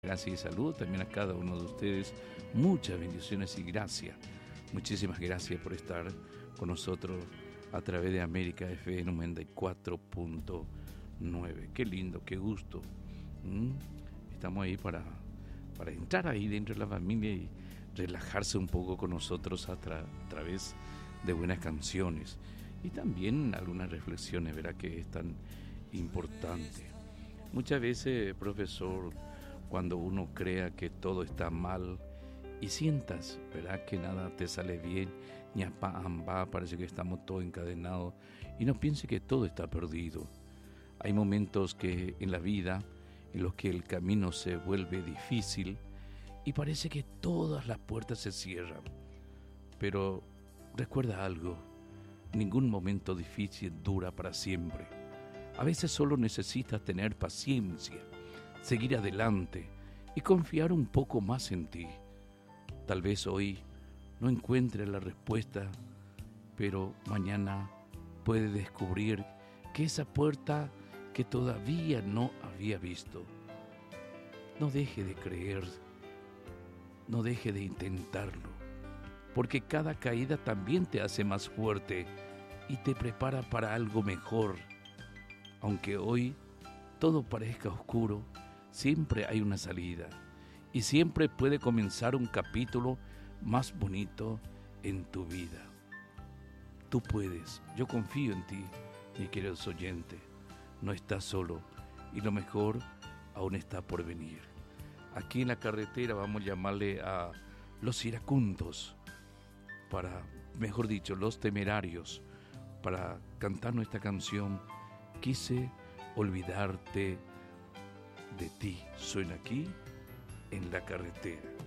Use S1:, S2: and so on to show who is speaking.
S1: Gracias y salud también a cada uno de ustedes. Muchas bendiciones y gracias. Muchísimas gracias por estar con nosotros a través de América FM 94.9. Qué lindo, qué gusto. Estamos ahí para entrar ahí dentro de la familia y relajarse un poco con nosotros a través de buenas canciones. Y también algunas reflexiones, ¿verdad? Que es tan importante. Muchas veces, profesor, cuando uno crea que todo está mal y sientas, ¿verdad?, que nada te sale bien, ñapa, amba, parece que estamos todos encadenados y no piense que todo está perdido. Hay momentos que en la vida en los que el camino se vuelve difícil y parece que todas las puertas se cierran. Pero recuerda algo, ningún momento difícil dura para siempre. A veces solo necesitas tener paciencia, seguir adelante y confiar un poco más en ti. Tal vez hoy no encuentres la respuesta, pero mañana puedes descubrir que esa puerta que todavía no había visto. No deje de creer, no deje de intentarlo, porque cada caída también te hace más fuerte y te prepara para algo mejor. Aunque hoy todo parezca oscuro, siempre hay una salida y siempre puede comenzar un capítulo más bonito en tu vida. Tú puedes, yo confío en ti, mi querido oyente. No estás solo y lo mejor aún está por venir. Aquí en la carretera vamos a llamarle a los iracundos, mejor dicho, los temerarios, para cantar nuestra canción Quise olvidarte de ti. Suena aquí en la carretera.